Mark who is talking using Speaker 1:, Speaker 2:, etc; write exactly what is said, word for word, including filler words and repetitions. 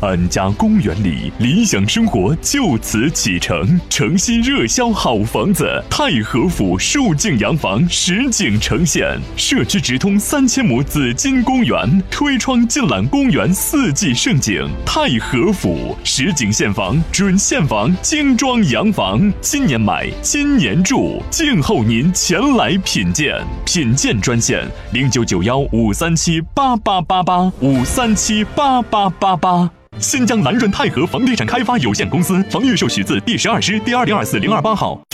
Speaker 1: 安家公园里，理想生活就此启程。城西热销好房子，太和府树景洋房实景呈现，社区直通三千亩紫金公园，推窗尽览公园四季盛景。太和府实景现房，准现房，精装洋房，今年买，今年住，静候您前来品鉴。品鉴专线零九九幺五三七八八八八五三七八八八八。新疆南润泰和房地产开发有限公司，房预授许字第十二师第二零二四零二八号。